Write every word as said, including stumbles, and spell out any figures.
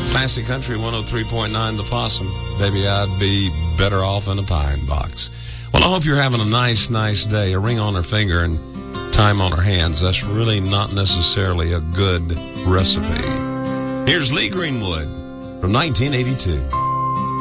Classic Country one oh three point nine, The Possum. Baby, I'd be better off in a pine box. Well, I hope you're having a nice, nice day. A ring on her finger and time on her hands. That's really not necessarily a good recipe. Here's Lee Greenwood from nineteen eighty-two.